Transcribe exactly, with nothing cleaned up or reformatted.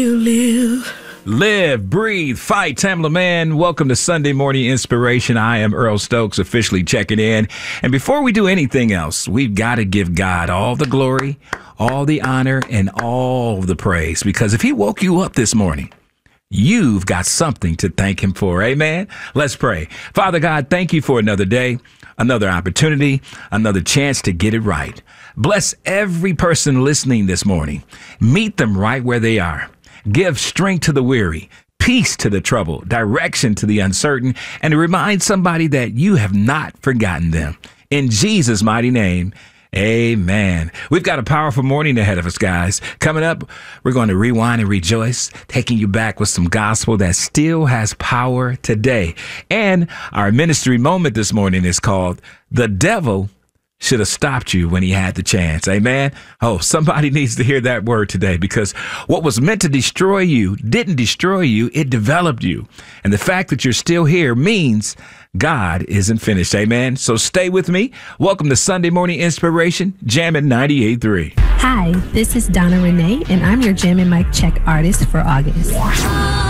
You live. Live, breathe, fight, Tamla Man. Welcome to Sunday Morning Inspiration. I am Earl Stokes, officially checking in. And before we do anything else, we've got to give God all the glory, all the honor, and all the praise. Because if he woke you up this morning, you've got something to thank him for. Amen. Let's pray. Father God, thank you for another day, another opportunity, another chance to get it right. Bless every person listening this morning. Meet them right where they are. Give strength to the weary, peace to the troubled, direction to the uncertain, and to remind somebody that you have not forgotten them. In Jesus' mighty name, amen. We've got a powerful morning ahead of us, guys. Coming up, we're going to rewind and rejoice, taking you back with some gospel that still has power today. And our ministry moment this morning is called The Devil Should Have Stopped You When He Had the Chance. Amen. Oh, somebody needs to hear that word today, because what was meant to destroy you didn't destroy you. It developed you. And the fact that you're still here means God isn't finished. Amen. So stay with me. Welcome to Sunday Morning Inspiration, Jammin' ninety-eight point three. Hi, this is Donna Renee, and I'm your Jam and Mic Check artist for August.